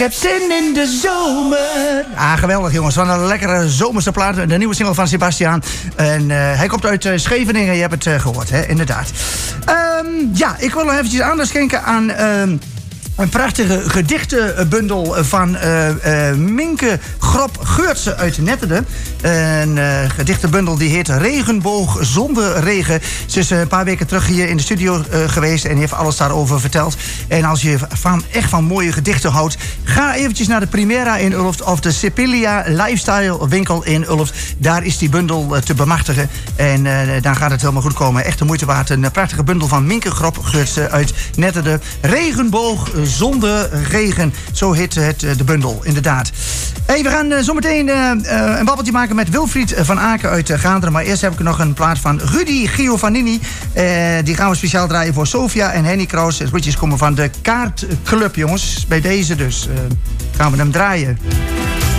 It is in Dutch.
heb zin in de zomer. Ah, geweldig jongens. Wat een lekkere zomerse plaat. De nieuwe single van Sebastiaan. En hij komt uit Scheveningen. Je hebt het gehoord, hè? Inderdaad. Ja, ik wil nog eventjes aandacht schenken aan... een prachtige gedichtenbundel van Minke Grop Geurtse uit Netterden. Een gedichtenbundel die heet Regenboog zonder regen. Ze is een paar weken terug hier in de studio geweest en heeft alles daarover verteld. En als je echt van mooie gedichten houdt, ga eventjes naar de Primera in Ulft of de Sipilia Lifestyle winkel in Ulft. Daar is die bundel te bemachtigen. En dan gaat het helemaal goed komen. Echt de moeite waard. Een prachtige bundel van Minke Grop Geurtse uit Netterden. Regenboog zonder regen. Zo heet het de bundel, inderdaad. Hey, we gaan zometeen een babbeltje maken met Wilfried van Aken uit Gaanderen. Maar eerst heb ik nog een plaat van Rudy Giovannini. Die gaan we speciaal draaien voor Sofia en Henny Kraus. Het groetjes komen van de Kaartclub, jongens. Bij deze dus gaan we hem draaien.